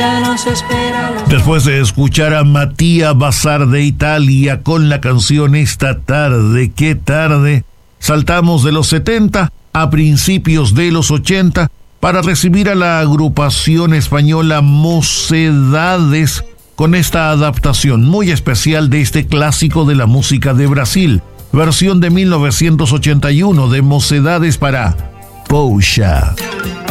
ya nos espera. Después de escuchar a Mattia Bazar de Italia con la canción Esta tarde, qué tarde, saltamos de los 70 a principios de los 80 para recibir a la agrupación española Mocedades con esta adaptación muy especial de este clásico de la música de Brasil, versión de 1981 de Mocedades para Poxa.